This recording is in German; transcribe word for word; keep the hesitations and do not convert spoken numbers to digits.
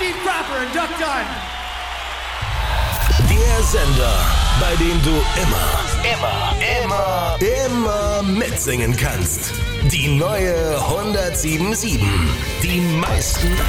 Steve Cropper and Duck Dunn. Der Sender, bei dem du immer, immer, immer, immer mitsingen kannst. Die neue hundertsieben Komma sieben. Die meisten